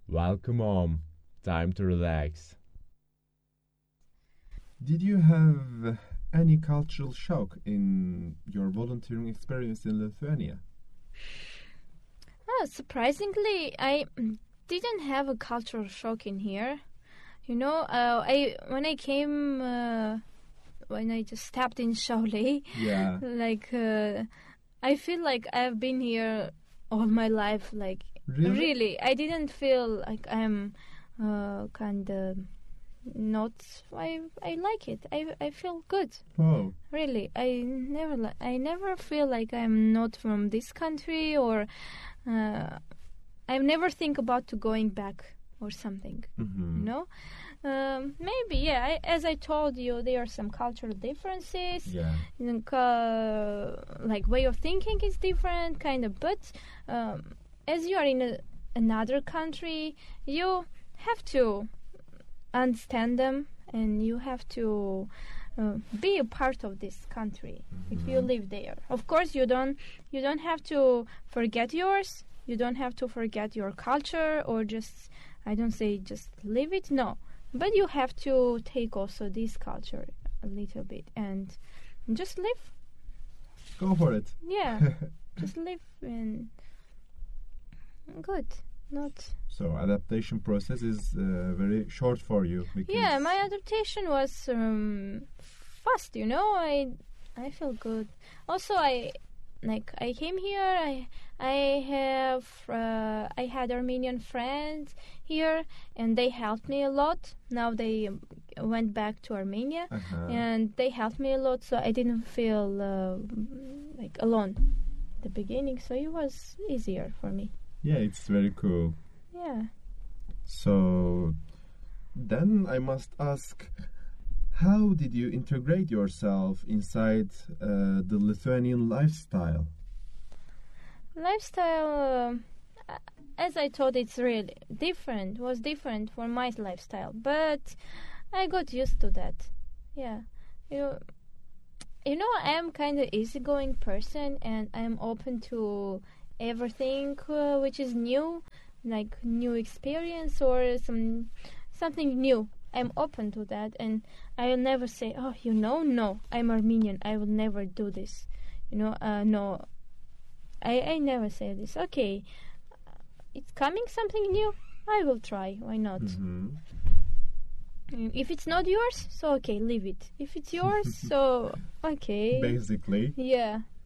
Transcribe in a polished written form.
Welcome home. Time to relax. Did you have any cultural shock in your volunteering experience in Lithuania? Surprisingly, I didn't have a cultural shock in here. I when I came, when I just stepped in Shaolei, Yeah. I feel like I've been here all my life. Really, I didn't feel like I'm kind of not. I like it. I feel good. Oh. Really, I never feel like I'm not from this country, or I never think about to going back or something. Mm-hmm. Maybe, yeah. As I told you, there are some cultural differences. Yeah. Like way of thinking is different, kind of. But as you are in another country, you have to understand them, and you have to be a part of this country. If you live there, of course, you don't have to forget yours. You don't have to forget your culture, or just, I don't say just leave it. No, but you have to take also this culture a little bit and just live. Go for it. Yeah, just live and good. Not. So adaptation process is very short for you. Because Yeah, my adaptation was fast. I feel good. Also, I came here. I had Armenian friends here, and they helped me a lot. Now they went back to Armenia, and they helped me a lot. So I didn't feel alone at the beginning. So it was easier for me. Yeah, it's very cool. Yeah. So then I must ask, how did you integrate yourself inside the Lithuanian lifestyle? As I thought, it's really different. Was different for my lifestyle, but I got used to that. Yeah, I am kind of easygoing person, and I'm open to everything which is new, like new experience or something new. I'm open to that, and I will never say, "Oh, no, I'm Armenian. I will never do this." No. I never say this. Okay, it's coming something new. I will try. Why not? If it's not yours, so okay, leave it. If it's yours, so okay. Basically. Yeah,